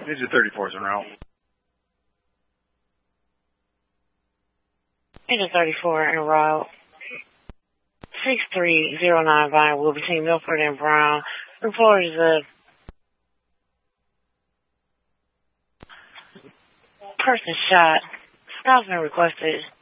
Engine 34 is en route. Engine 34 en route. 6309 Vinewood between Milford and Brown. Report is a person shot. Stop's been requested.